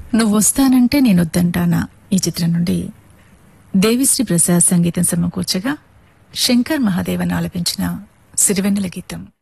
నువ్వొస్తానంటే నేనొద్దంటానా ఈ చిత్రం నుండి దేవిశ్రీ ప్రసాద్ సంగీతం సమకూర్చగా శంకర్ మహాదేవన్ ఆలపించిన సిరివెన్నెల గీతం.